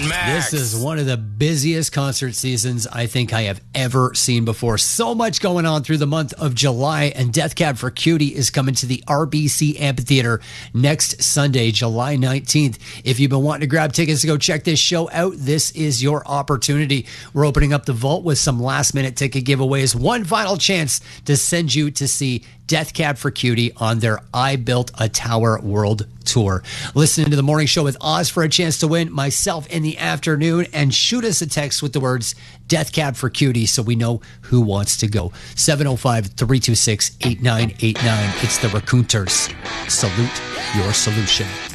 Max. This is one of the busiest concert seasons I think I have ever seen before. So much going on through the month of July, and Death Cab for Cutie is coming to the RBC Amphitheater next Sunday, July 19th. If you've been wanting to grab tickets to go check this show out, this is your opportunity. We're opening up the vault with some last-minute ticket giveaways. One final chance to send you to see Death Cab for Cutie on their I Built a Tower World Tour. Listen to the morning show with Oz for a chance to win, myself in the afternoon, and shoot us a text with the words Death Cab for Cutie so we know who wants to go. 705-326-8989. It's the Raconteurs. Salute your solution.